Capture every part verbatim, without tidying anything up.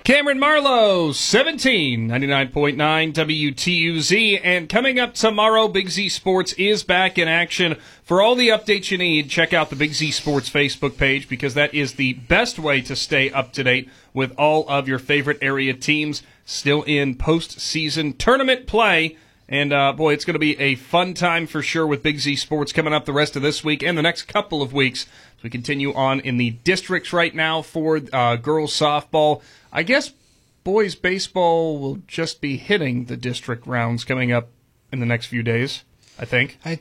Cameron Marlowe, seventeen, ninety-nine point nine W T U Z. And coming up tomorrow, Big Z Sports is back in action. For all the updates you need, check out the Big Z Sports Facebook page because that is the best way to stay up to date with all of your favorite area teams still in postseason tournament play. And, uh, boy, it's going to be a fun time for sure with Big Z Sports coming up the rest of this week and the next couple of weeks as we continue on in the districts right now for uh, girls softball. I guess boys baseball will just be hitting the district rounds coming up in the next few days, I think. I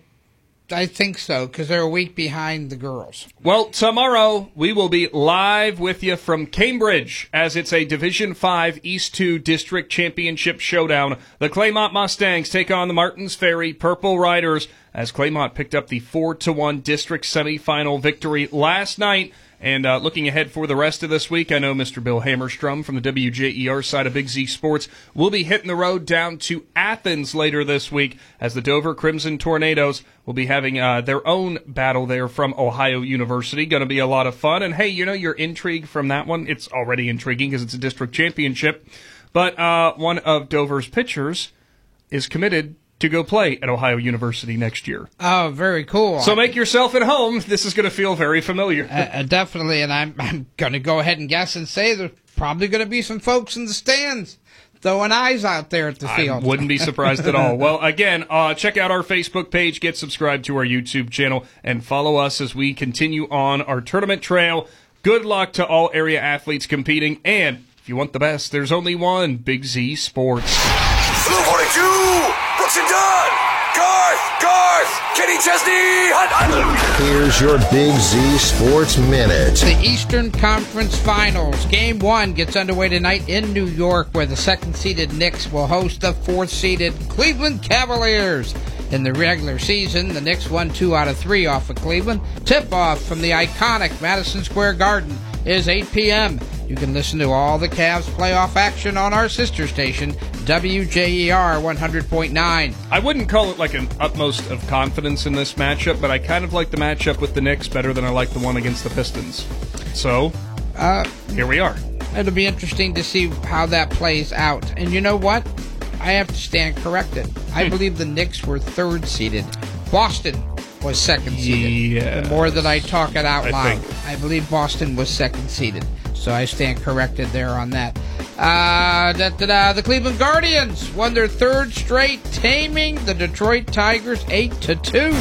I think so, because they're a week behind the girls. Well, tomorrow we will be live with you from Cambridge as it's a Division five East two District Championship showdown. The Claymont Mustangs take on the Martins Ferry Purple Riders as Claymont picked up the four to one district semifinal victory last night. And uh, looking ahead for the rest of this week, I know Mister Bill Hammerstrom from the W J E R side of Big Z Sports will be hitting the road down to Athens later this week as the Dover Crimson Tornadoes will be having uh, their own battle there from Ohio University. Going to be a lot of fun. And, hey, you know your intrigue from that one? It's already intriguing because it's a district championship. But uh, one of Dover's pitchers is committed to go play at Ohio University next year. Oh, very cool. So make yourself at home. This is going to feel very familiar. Uh, definitely, and I'm, I'm going to go ahead and guess and say there's probably going to be some folks in the stands throwing eyes out there at the field. I wouldn't be surprised at all. Well, again, uh, check out our Facebook page, get subscribed to our YouTube channel, and follow us as we continue on our tournament trail. Good luck to all area athletes competing, and if you want the best, there's only one, Big Z Sports. Blue forty-two, Brooks and Dunn, Garth, Garth, Kenny Chesney, Hunt, Hunt. Here's your Big Z Sports Minute. The Eastern Conference Finals. Game one gets underway tonight in New York, where the second-seeded Knicks will host the fourth-seeded Cleveland Cavaliers. In the regular season, the Knicks won two out of three off of Cleveland. Tip-off from the iconic Madison Square Garden is eight p.m. You can listen to all the Cavs playoff action on our sister station, W J E R one hundred point nine. I wouldn't call it like an utmost of confidence in this matchup, but I kind of like the matchup with the Knicks better than I like the one against the Pistons. So, uh, here we are. It'll be interesting to see how that plays out. And you know what? I have to stand corrected. I Hmm. believe the Knicks were third seeded. Boston was second seeded. Yes. The more that I talk it out I loud, think. I believe Boston was second seeded. So I stand corrected there on that. Uh, da, da, da, the Cleveland Guardians won their third straight, taming the Detroit Tigers eight to two.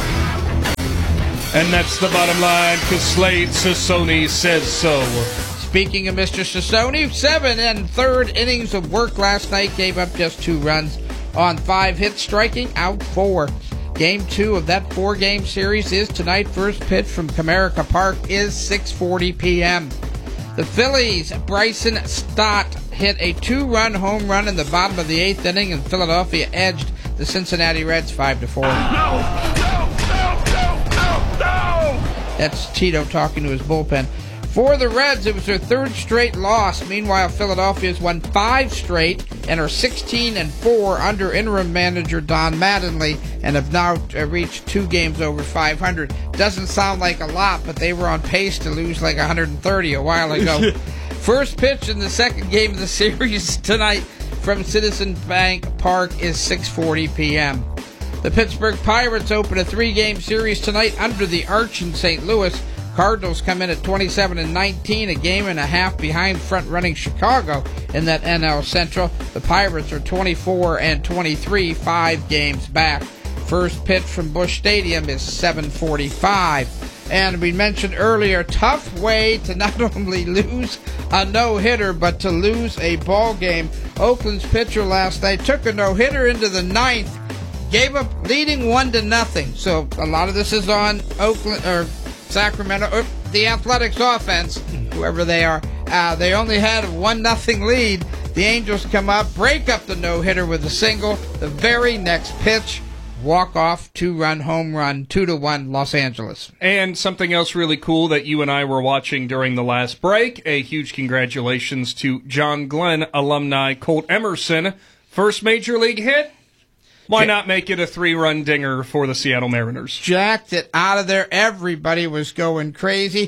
And that's the bottom line, because Slade Sassoni says so. Speaking of Mister Sassoni, seven and third innings of work last night, gave up just two runs on five hits, striking out four. Game two of that four-game series is tonight. First pitch from Comerica Park is six forty p.m. The Phillies' Bryson Stott hit a two-run home run in the bottom of the eighth inning, and Philadelphia edged the Cincinnati Reds five to four. No, no, no, no, no, no. That's Tito talking to his bullpen. For the Reds, it was their third straight loss. Meanwhile, Philadelphia's won five straight and are sixteen and four under interim manager Don Mattingly and have now uh, reached two games over five hundred. Doesn't sound like a lot, but they were on pace to lose like one hundred thirty a while ago. First pitch in the second game of the series tonight from Citizen Bank Park is six forty p.m. The Pittsburgh Pirates open a three-game series tonight under the arch in Saint Louis. Cardinals come in at twenty-seven and nineteen, a game and a half behind front-running Chicago in that N L Central. The Pirates are twenty-four and twenty-three, five games back. First pitch from Busch Stadium is seven forty-five. And we mentioned earlier, tough way to not only lose a no-hitter, but to lose a ball game. Oakland's pitcher last night took a no-hitter into the ninth, gave up leading one to nothing. So a lot of this is on Oakland or Sacramento, or the Athletics offense, whoever they are. Uh, they only had a one nothing lead. The Angels come up, break up the no-hitter with a single. The very next pitch, walk-off, two-run home run, two to one Los Angeles. And something else really cool that you and I were watching during the last break, a huge congratulations to John Glenn alumni Colt Emerson. First major league hit? Why not make it a three-run dinger for the Seattle Mariners? Jacked it out of there. Everybody was going crazy.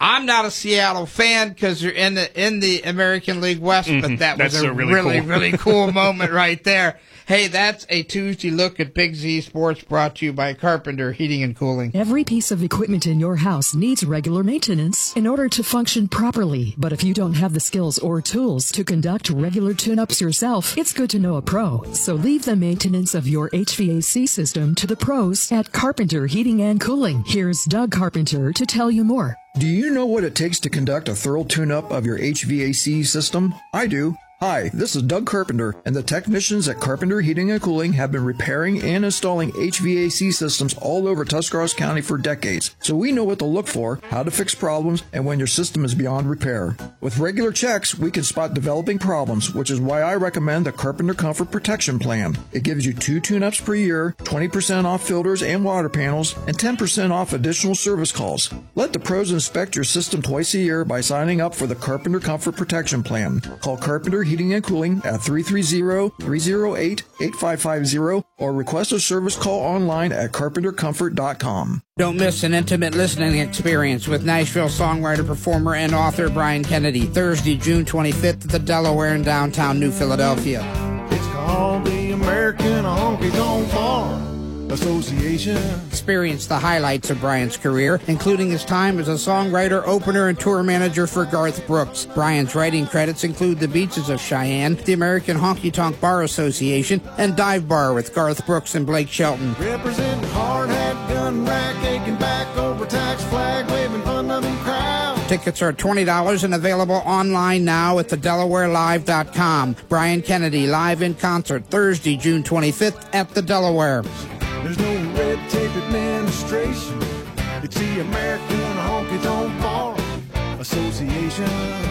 I'm not a Seattle fan because they're in the in the American League West, Mm-hmm. but that was That's a a really really, cool. really cool moment right there. Hey, that's a Tuesday look at Big Z Sports brought to you by Carpenter Heating and Cooling. Every piece of equipment in your house needs regular maintenance in order to function properly. But if you don't have the skills or tools to conduct regular tune-ups yourself, it's good to know a pro. So leave the maintenance of your H V A C system to the pros at Carpenter Heating and Cooling. Here's Doug Carpenter to tell you more. Do you know what it takes to conduct a thorough tune-up of your H V A C system? I do. Hi, this is Doug Carpenter, and the technicians at Carpenter Heating and Cooling have been repairing and installing H V A C systems all over Tuscarawas County for decades. So we know what to look for, how to fix problems, and when your system is beyond repair. With regular checks, we can spot developing problems, which is why I recommend the Carpenter Comfort Protection Plan. It gives you two tune-ups per year, twenty percent off filters and water panels, and ten percent off additional service calls. Let the pros inspect your system twice a year by signing up for the Carpenter Comfort Protection Plan. Call Carpenter Heating and Cooling at three three zero, three zero eight, eight five five zero or request a service call online at carpenter comfort dot com. Don't miss an intimate listening experience with Nashville songwriter, performer, and author Brian Kennedy, Thursday, June twenty-fifth at the Delaware in downtown New Philadelphia. It's called the American Honky Tonk Bar Association. Experience the highlights of Brian's career, including his time as a songwriter, opener, and tour manager for Garth Brooks. Brian's writing credits include The Beaches of Cheyenne, the American Honky Tonk Bar Association, and Dive Bar with Garth Brooks and Blake Shelton. Representing hard hat, gun rack, aching back over tax flag, waving fun-loving crowd. Tickets are twenty dollars and available online now at the delaware live dot com. Brian Kennedy live in concert Thursday, June twenty-fifth at the Delaware. There's no red tape administration. It's the American Honky Tonk Bar Association.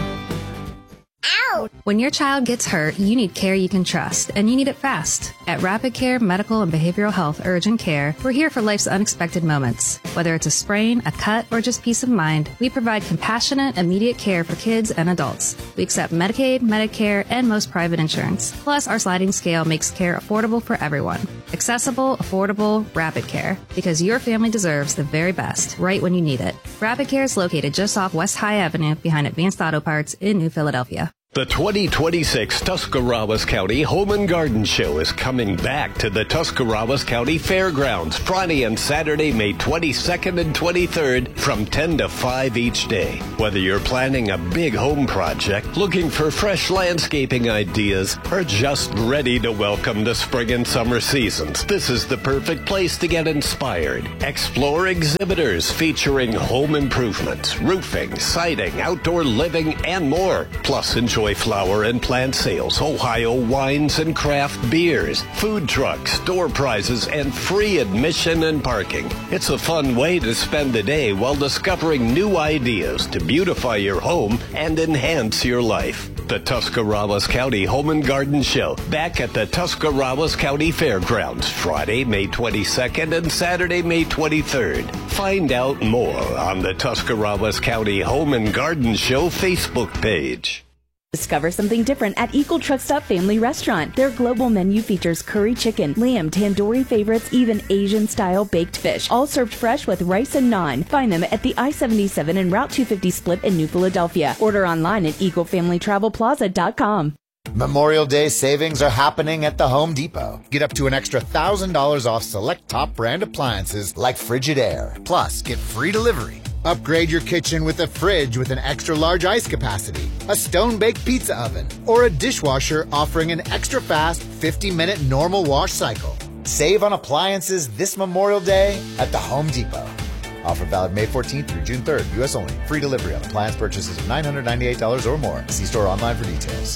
Ow! When your child gets hurt, you need care you can trust, and you need it fast. At Rapid Care Medical and Behavioral Health Urgent Care, we're here for life's unexpected moments. Whether it's a sprain, a cut, or just peace of mind, we provide compassionate, immediate care for kids and adults. We accept Medicaid, Medicare, and most private insurance. Plus, our sliding scale makes care affordable for everyone. Accessible, affordable, Rapid Care. Because your family deserves the very best, right when you need it. Rapid Care is located just off West High Avenue behind Advanced Auto Parts in New Philadelphia. The twenty twenty-six Tuscarawas County Home and Garden Show is coming back to the Tuscarawas County Fairgrounds Friday and Saturday, May twenty-second and twenty-third from ten to five each day. Whether you're planning a big home project, looking for fresh landscaping ideas, or just ready to welcome the spring and summer seasons, this is the perfect place to get inspired. Explore exhibitors featuring home improvements, roofing, siding, outdoor living, and more. Plus, enjoy flower and plant sales, Ohio wines and craft beers, food trucks, door prizes, and free admission and parking. It's a fun way to spend the day while discovering new ideas to beautify your home and enhance your life. The Tuscarawas County Home and Garden Show, back at the Tuscarawas County Fairgrounds, Friday, May twenty-second and Saturday, May twenty-third. Find out more on the Tuscarawas County Home and Garden Show Facebook page. Discover something different at Eagle Truck Stop Family Restaurant. Their global menu features curry chicken, lamb, tandoori favorites, even Asian-style baked fish, all served fresh with rice and naan. Find them at the I seventy-seven and Route two fifty split in New Philadelphia. Order online at eagle family travel plaza dot com. Memorial Day savings are happening at the Home Depot. Get up to an extra one thousand dollars off select top brand appliances like Frigidaire. Plus, get free delivery. Upgrade your kitchen with a fridge with an extra large ice capacity, a stone-baked pizza oven, or a dishwasher offering an extra fast fifty minute normal wash cycle. Save on appliances this Memorial Day at the Home Depot. Offer valid May fourteenth through June third, U S only. Free delivery on appliance purchases of nine hundred ninety-eight dollars or more. See store online for details.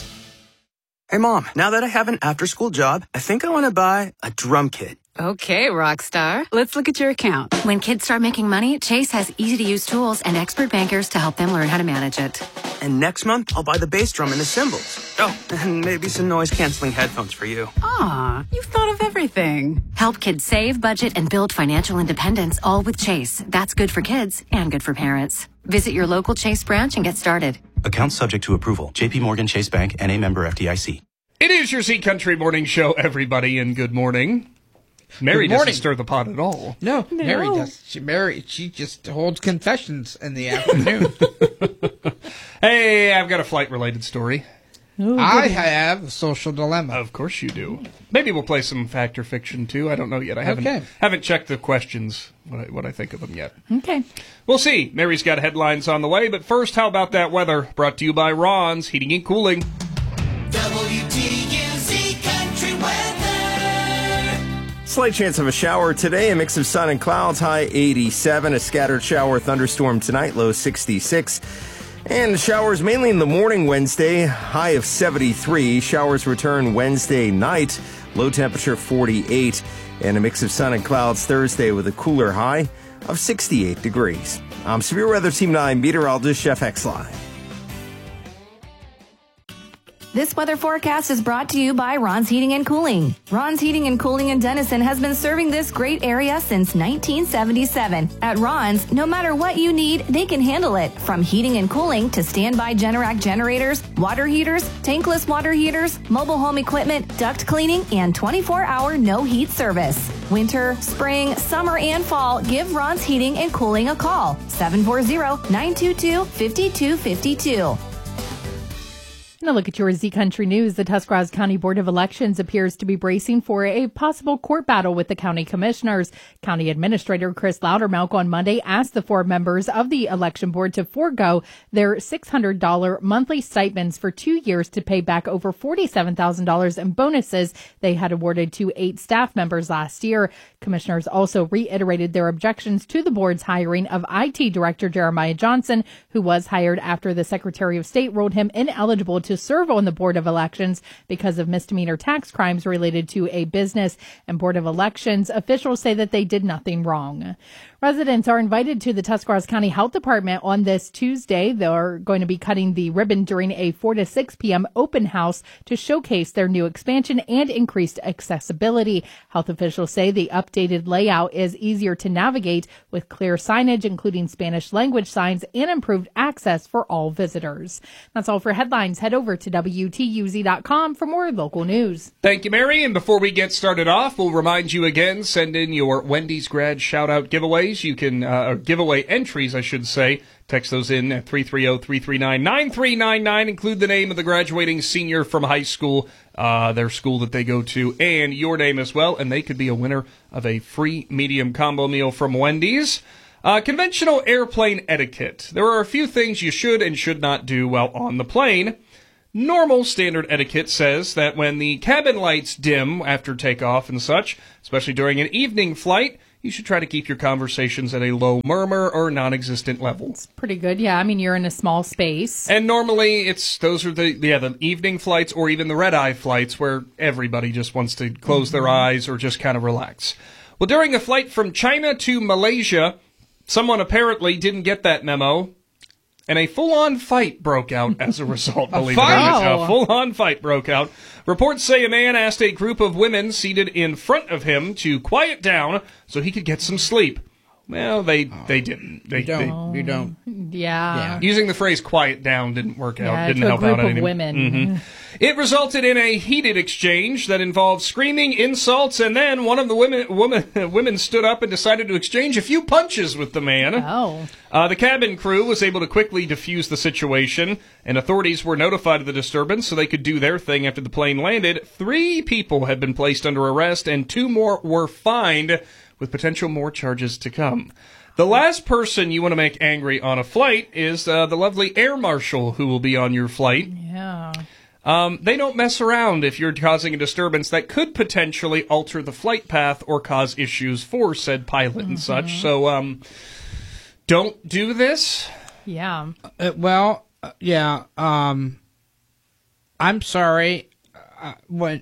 Hey, Mom, now that I have an after-school job, I think I want to buy a drum kit. Okay, Rockstar. Let's look at your account. When kids start making money, Chase has easy-to-use tools and expert bankers to help them learn how to manage it. And next month, I'll buy the bass drum and the cymbals. Oh, and maybe some noise-canceling headphones for you. Aw, you've thought of everything. Help kids save, budget, and build financial independence, all with Chase. That's good for kids and good for parents. Visit your local Chase branch and get started. Account subject to approval. J P Morgan Chase Bank, N A member F D I C. It is your Z Country Morning Show, everybody, and good morning. Mary Good morning. doesn't stir the pot at all. No, No. Mary does. She Mary. She just holds confessions in the afternoon. Hey, I've got a flight-related story. Ooh, I goody. have a social dilemma. Of course you do. Maybe we'll play some fact or fiction, too. I don't know yet. I haven't Okay. haven't checked the questions, what I, what I think of them yet. Okay. We'll see. Mary's got headlines on the way, but first, how about that weather? Brought to you by Ron's Heating and Cooling. W T U Z Country Weather. Slight chance of a shower today, a mix of sun and clouds, high eighty-seven. A scattered shower thunderstorm tonight, low sixty-six. And showers mainly in the morning Wednesday, high of seventy-three. Showers return Wednesday night, low temperature forty-eight. And a mix of sun and clouds Thursday with a cooler high of sixty-eight degrees. I'm Severe Weather Team nine meteorologist Chef X-Line. This weather forecast is brought to you by Ron's Heating and Cooling. Ron's Heating and Cooling in Denison has been serving this great area since nineteen seventy-seven. At Ron's, no matter what you need, they can handle it. From heating and cooling to standby Generac generators, water heaters, tankless water heaters, mobile home equipment, duct cleaning, and twenty-four hour no heat service. Winter, spring, summer, and fall, give Ron's Heating and Cooling a call. seven four zero, nine two two, five two five two. And a look at your Z Country News. The Tuscarawas County Board of Elections appears to be bracing for a possible court battle with the county commissioners. County Administrator Chris Loudermilk on Monday asked the four members of the election board to forego their six hundred dollars monthly stipends for two years to pay back over forty-seven thousand dollars in bonuses they had awarded to eight staff members last year. Commissioners also reiterated their objections to the board's hiring of I T Director Jeremiah Johnson, who was hired after the Secretary of State ruled him ineligible to serve on the Board of Elections because of misdemeanor tax crimes related to a business. And Board of Elections officials say that they did nothing wrong. Residents are invited to the Tuscarawas County Health Department on this Tuesday. They're going to be cutting the ribbon during a four to six p.m. open house to showcase their new expansion and increased accessibility. Health officials say the updated layout is easier to navigate with clear signage, including Spanish language signs, and improved access for all visitors. That's all for headlines. Head over to W T U Z dot com for more local news. Thank you, Mary. And before we get started off, we'll remind you again, send in your Wendy's Grad shout-out giveaways. You can, uh, or giveaway entries, I should say. Text those in at three three zero, three three nine, nine three nine nine. Include the name of the graduating senior from high school, uh, their school that they go to, and your name as well. And they could be a winner of a free medium combo meal from Wendy's. Uh, conventional airplane etiquette. There are a few things you should and should not do while on the plane. Normal standard etiquette says that when the cabin lights dim after takeoff and such, especially during an evening flight, you should try to keep your conversations at a low murmur or non-existent level. It's pretty good. Yeah, I mean, you're in a small space. And normally it's those are the yeah the evening flights or even the red-eye flights where everybody just wants to close mm-hmm. their eyes or just kind of relax. Well, during a flight from China to Malaysia, someone apparently didn't get that memo, and a full-on fight broke out as a result, believe it or not. A full-on fight broke out. Reports say a man asked a group of women seated in front of him to quiet down so he could get some sleep. Well, they they didn't. They you don't. They, you don't. Yeah. yeah. Using the phrase "quiet down" didn't work out. Yeah, didn't to a help group out of any women. Mm-hmm. It resulted in a heated exchange that involved screaming, insults, and then one of the women women women stood up and decided to exchange a few punches with the man. Oh. Uh, the cabin crew was able to quickly defuse the situation, and authorities were notified of the disturbance so they could do their thing after the plane landed. Three people had been placed under arrest, and two more were fined, with potential more charges to come. The last person you want to make angry on a flight is uh, the lovely air marshal who will be on your flight. Yeah. Um, they don't mess around if you're causing a disturbance that could potentially alter the flight path or cause issues for said pilot mm-hmm. and such. So um, don't do this. Yeah. Uh, well, uh, yeah. Um, I'm sorry. Uh, when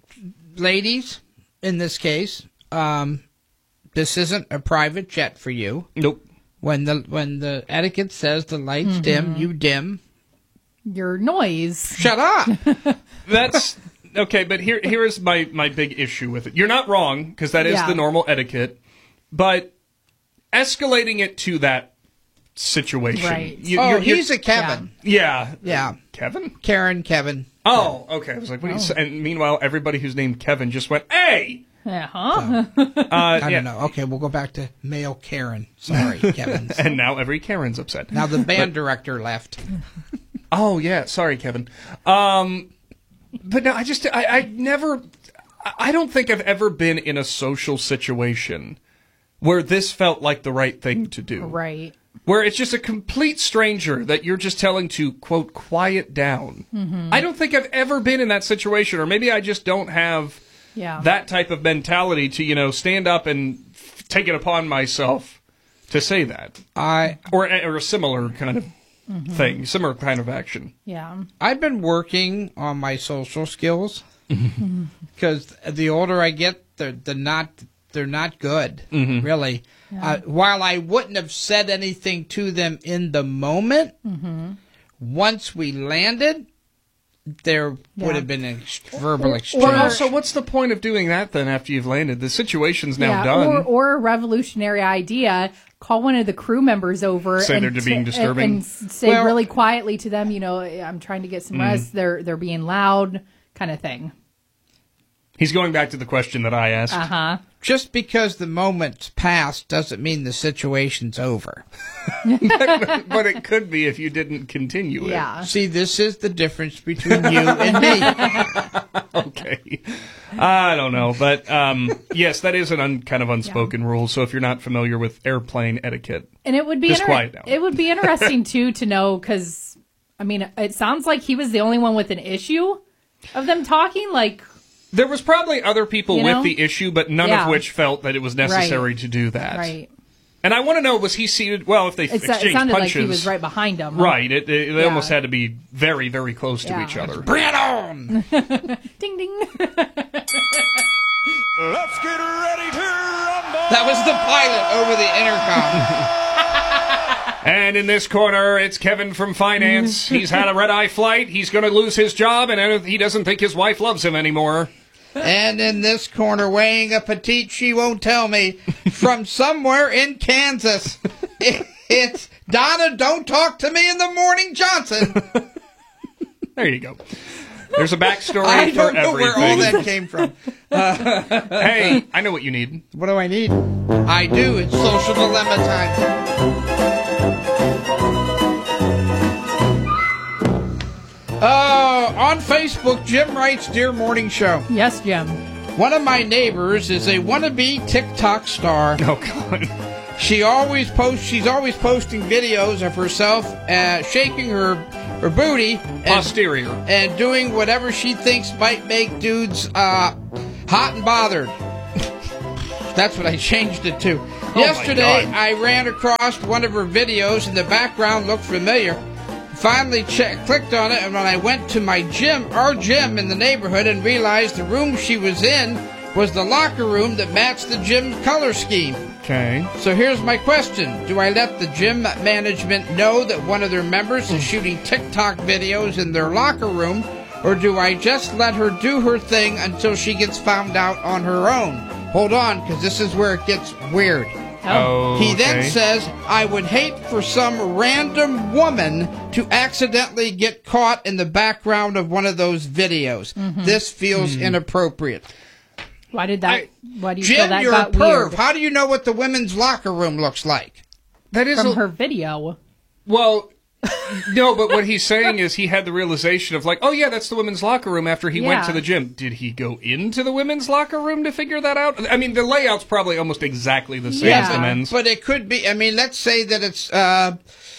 ladies, in this case, um, this isn't a private jet for you. Nope. When the when the etiquette says the lights mm-hmm. dim, you dim. Your noise. Shut up. That's okay, but here here is my, my big issue with it. You're not wrong, because that is yeah. the normal etiquette, but escalating it to that situation. Right. You, oh, you're, he's you're, a Kevin. Yeah. Yeah. Kevin? Karen, Kevin. Oh, okay. I was like, what? Oh. Are you saying? And meanwhile, everybody who's named Kevin just went, "Hey, Uh-huh. So, Uh, I yeah. don't know. Okay, we'll go back to male Karen. Sorry, Kevin. And now every Karen's upset. Now the band But- director left. Oh yeah, sorry, Kevin. Um, but no, I just I, I never. I don't think I've ever been in a social situation where this felt like the right thing to do. Right. Where it's just a complete stranger that you're just telling to, quote, quiet down. Mhm. I don't think I've ever been in that situation, or maybe I just don't have Yeah. that type of mentality to, you know, stand up and f- take it upon myself to say that. I Or, or a similar kind of Mhm. thing, similar kind of action. Yeah. I've been working on my social skills because the older I get, they're, they're not they're not good, Mhm. really. Yeah. Uh, while I wouldn't have said anything to them in the moment, Mm-hmm. once we landed, there Yeah. would have been a ex- verbal exchange. Well, also, what's the point of doing that then after you've landed? The situation's now yeah, done. Or, or a revolutionary idea. Call one of the crew members over. Say and they're being t- disturbing. And, and say Well- really quietly to them, you know, I'm trying to get some Mm. rest. They're they're being loud, kind of thing. He's going back to the question that I asked. Uh huh. Just because the moment's passed doesn't mean the situation's over. But it could be if you didn't continue it. Yeah. See, this is the difference between you and me. Okay. I don't know. But um, yes, that is an un, kind of unspoken rule. So if you're not familiar with airplane etiquette, And it would be just inter- quiet down. It would be interesting too to know because I mean, it sounds like he was the only one with an issue of them talking. Like, There was probably other people You with know? the issue, but none Yeah. of which felt that it was necessary Right. to do that. right? And I want to know, was he seated? Well, if they It's, exchanged it sounded punches, like he was right behind him. huh? right? It, it, they Yeah. almost had to be very, very close to Yeah. each other. Bring it on! Ding ding. Let's get ready to rumble. That was the pilot over the intercom. And in this corner, it's Kevin from finance. He's had a red-eye flight. He's going to lose his job, and he doesn't think his wife loves him anymore. And in this corner, weighing a petite, she won't tell me, from somewhere in Kansas, it's Donna, don't talk to me in the morning, Johnson. There you go. There's a backstory I for don't know everything. where all that came from. Hey, I know what you need. What do I need? I do. It's social dilemma time. Uh, on Facebook, Jim writes, Dear Morning Show. Yes, Jim. One of my neighbors is a wannabe TikTok star. Oh, God. She always posts. She's always posting videos of herself uh, shaking her her booty and, Posterior. and doing whatever she thinks might make dudes uh, hot and bothered. That's what I changed it to. Oh, my Yesterday, God. I ran across one of her videos, and the background looked familiar. Finally checked, clicked on it, and when I went to my gym, our gym in the neighborhood, and realized the room she was in was the locker room that matched the gym color scheme. Okay. So here's my question. Do I let the gym management know that one of their members is shooting TikTok videos in their locker room, or do I just let her do her thing until she gets found out on her own? Hold on, because this is where it gets weird. Oh. He then okay. says, I would hate for some random woman to accidentally get caught in the background of one of those videos. Mhm. This feels Hmm. inappropriate. Why did that? why do you feel Jim, that you're a got perv. weird? How do you know what the women's locker room looks like? That is From a- her video. Well, no, but what he's saying is he had the realization of like, oh yeah, that's the women's locker room after he went Yeah. to the gym. Did he go into the women's locker room to figure that out? I mean, the layout's probably almost exactly the same as the men's. But it could be, I mean, let's say that it's uh,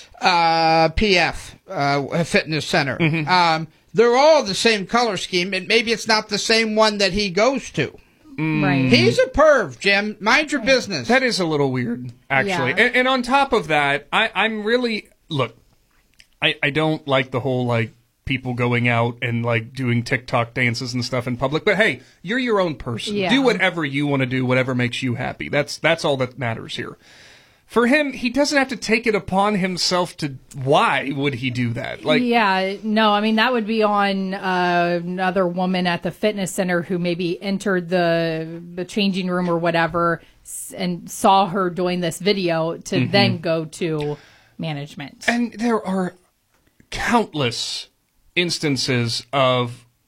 uh, P F, uh, a fitness center. Mm-hmm. Um, they're all the same color scheme, and maybe it's not the same one that he goes to. Right. He's a perv, Jim. Mind your business. That is a little weird, actually. Yeah. And, and on top of that, I, I'm really look. I, I don't like the whole like people going out and like doing TikTok dances and stuff in public. But hey, you're your own person. Yeah. Do whatever you want to do, whatever makes you happy. That's that's all that matters here. For him, he doesn't have to take it upon himself to. Why would he do that? Like, yeah, no, I mean that would be on uh, another woman at the fitness center who maybe entered the the changing room or whatever s- and saw her doing this video to Mhm. then go to management. And there are countless instances of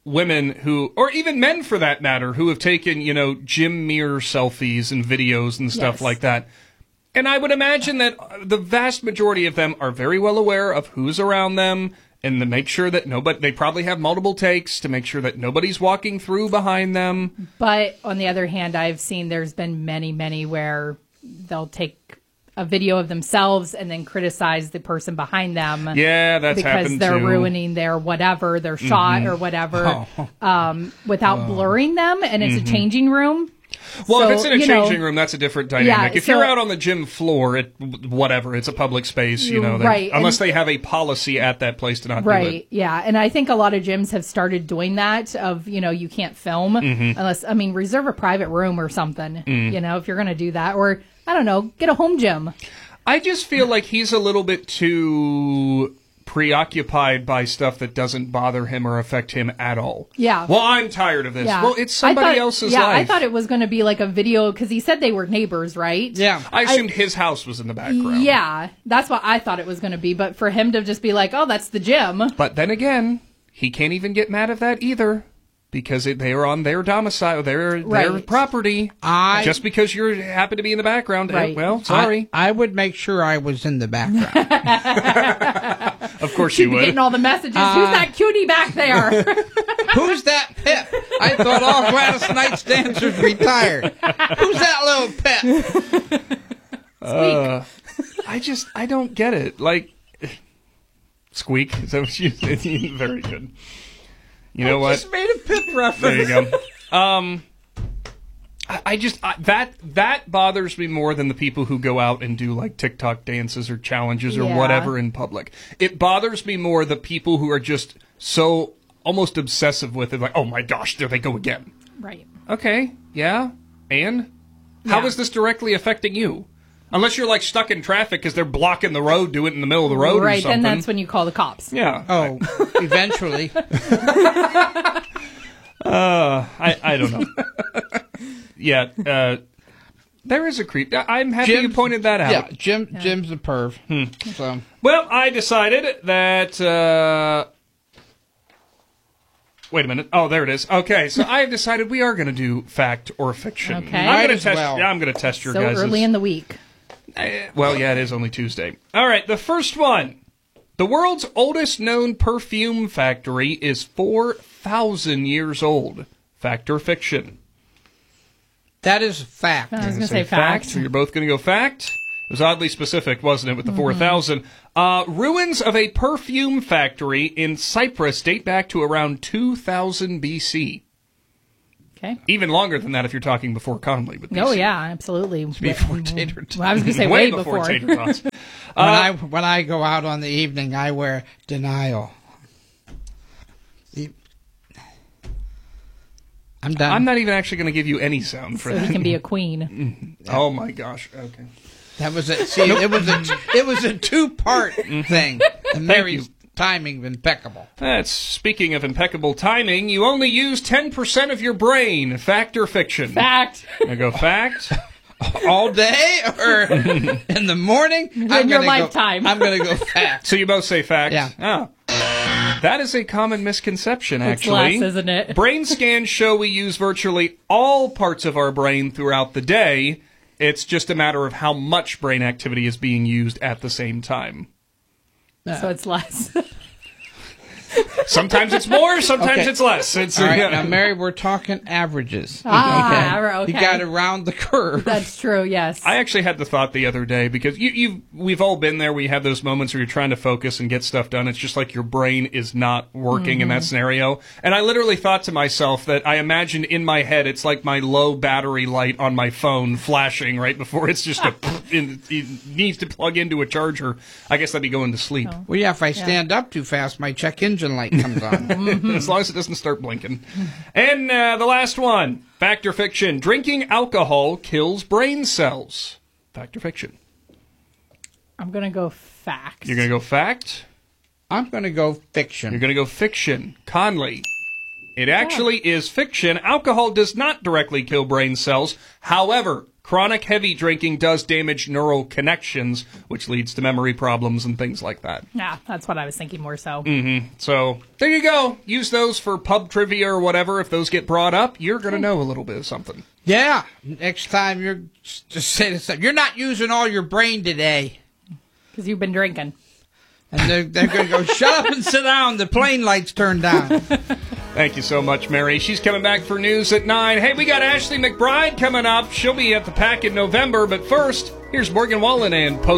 women who, or even men for that matter, who have taken, you know, gym mirror selfies and videos and stuff Yes. like that. And I would imagine that the vast majority of them are very well aware of who's around them and to make sure that nobody, they probably have multiple takes to make sure that nobody's walking through behind them. But on the other hand, I've seen there's been many, many where they'll take a video of themselves and then criticize the person behind them. Yeah, that's because happened they're too. ruining their whatever, their shot Mhm. or whatever, Oh. um, without Oh. blurring them. And it's Mhm. a changing room. Well, So, if it's in a you know, changing room, that's a different dynamic. Yeah, if so- you're out on the gym floor, it whatever, it's a public space, you know. they- Right, Unless and- they have a policy at that place to not do it. Right. Yeah. And I think a lot of gyms have started doing that of, you know, you can't film Mhm. unless, I mean, reserve a private room or something, Mm. you know, if you're going to do that. Or, I don't know, get a home gym. I just feel like he's a little bit too preoccupied by stuff that doesn't bother him or affect him at all. Yeah. Well, I'm tired of this. Yeah. Well, it's I somebody thought- else's yeah, life. I thought it was going to be like a video because he said they were neighbors, right? Yeah. I assumed his house was in the background. Yeah, that's what I thought it was going to be. But for him to just be like, oh, that's the gym. But then again, he can't even get mad at that either. Because it, they are on their domicile, their their Right. property. I- Just because you happen to be in the background, eh, Right. well, sorry. I, I would make sure I was in the background. Of course She'd you be would. getting all the messages. Uh, Who's that cutie back there? Who's that Pip? I thought all Gladys Knight's dancers retired. Who's that little Pip? Uh, I just, I don't get it. Like, squeak. Is that what you said? Very good. You know I what? just made a Pip reference. There you go. Um, I, I just I, that that bothers me more than the people who go out and do like TikTok dances or challenges or Yeah. whatever in public. It bothers me more the people who are just so almost obsessive with it, like, oh my gosh, there they go again. Right. Okay, yeah, and how Yeah. is this directly affecting you? Unless you're like stuck in traffic because they're blocking the road, do it in the middle of the road or Right, something. then that's when you call the cops. Yeah. Oh, eventually. Uh, I, I don't know. yeah, uh, there is a creep. I- I'm happy you Jim's- pointed that out. Yeah, Jim. Jim's a perv. So Well, I decided that. Uh, wait a minute. Oh, there it is. Okay, so I have decided we are going to do fact or fiction. Okay. I'm Might going to as test. well. Yeah, I'm going to test your So guys'. early in the week. Eh, well, yeah, it is only Tuesday. All right, the first one. The world's oldest known perfume factory is four thousand years old. Fact or fiction? that is a fact. I was You're going to gonna say fact. So you're both going to go fact? It was oddly specific, wasn't it, with the Mhm. four thousand? Uh, ruins of a perfume factory in Cyprus date back to around two thousand B C. Okay. Even longer than that if you're talking before Conley. But Oh, yeah, absolutely. Before tater tots. Well, I was going to say way, before. tater tots. When Uh, I when I go out on the evening, I wear denial. I'm done. I'm not even actually going to give you any sound for So that. he can be a queen. Oh my gosh. Okay. That was it. See, it was a it was a two part thing. And Mary's you. timing impeccable. That's speaking of impeccable timing. You only use ten percent of your brain. Fact or fiction? Fact. I go fact. All day or in the morning? In I'm your gonna lifetime. Go, I'm going to go fact. So you both say fact? Yeah. Oh. That is a common misconception, It's actually. less, isn't it? Brain scans show we use virtually all parts of our brain throughout the day. It's just a matter of how much brain activity is being used at the same time. So it's less. Sometimes it's more, sometimes Okay. it's less. It's, All right, yeah. now Mary, we're talking averages. Ah, okay. You got to round the curve. That's true, yes. I actually had the thought the other day because you, you, we've all been there. We have those moments where you're trying to focus and get stuff done. It's just like your brain is not working in that Mhm. scenario. And I literally thought to myself that I imagined in my head it's like my low battery light on my phone flashing right before it's just a in, it needs to plug into a charger. I guess I'd be going to sleep. Well, yeah, if I stand up too fast, my check engine light comes on. As long as it doesn't start blinking. And uh, the last one, fact or fiction? Drinking alcohol kills brain cells. Fact or fiction? I'm going to go fact. You're going to go fact? I'm going to go fiction. You're going to go fiction. Conley? It actually is fiction. Alcohol does not directly kill brain cells. However, chronic heavy drinking does damage neural connections, which leads to memory problems and things like that. Yeah, that's what I was thinking more so. Mm-hmm. So there you go. Use those for pub trivia or whatever. If those get brought up, you're going to know a little bit of something. Yeah. Next time, you're just say this. You're not using all your brain today. Because you've been drinking. And they're, they're going to go, shut up and sit down. The plane lights turned down. Thank you so much, Mary. She's coming back for news at nine. Hey, we got Ashley McBride coming up. She'll be at the Pack in November. But first, here's Morgan Wallen and Post.